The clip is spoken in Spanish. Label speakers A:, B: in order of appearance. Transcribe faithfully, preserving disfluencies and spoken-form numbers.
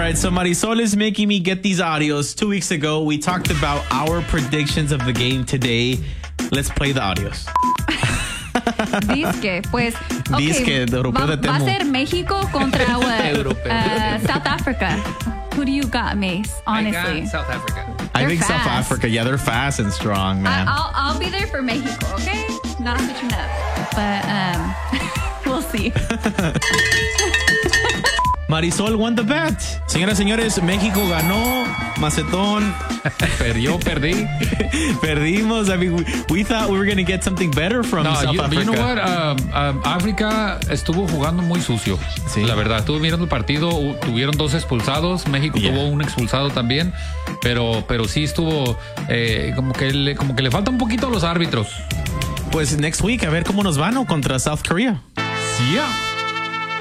A: right, so Marisol is making me get these audios. Two weeks ago, we talked about our predictions of the game today. Let's play the audios.
B: Disque, pues, okay,
A: Disque, de europeo
B: va,
A: de
B: va a
A: Temu.
B: ser México contra what? uh, South Africa. Who do you got, Mace? Honestly,
C: I got South Africa.
A: I
B: They're
A: think South
B: fast.
A: Africa, yeah, they're fast and strong, man.
B: I, I'll I'll be there for Mexico, okay? Not switching up, but um, we'll see.
A: Marisol won the bet. Señoras y señores, México ganó. Macetón.
C: Perdió, perdí.
A: Perdimos. I mean, we, we thought we were going to get something better from
C: No,
A: South
C: you,
A: Africa.
C: you know what? Um, um, África estuvo jugando muy sucio.
A: Sí.
C: La verdad, estuve mirando el partido, u- tuvieron dos expulsados, México
A: Yeah.
C: tuvo un expulsado también, pero, pero sí estuvo eh, como, que le, como que le falta un poquito a los árbitros.
A: Pues next week, a ver cómo nos van, ¿no? Contra South Korea.
C: Sí, ya.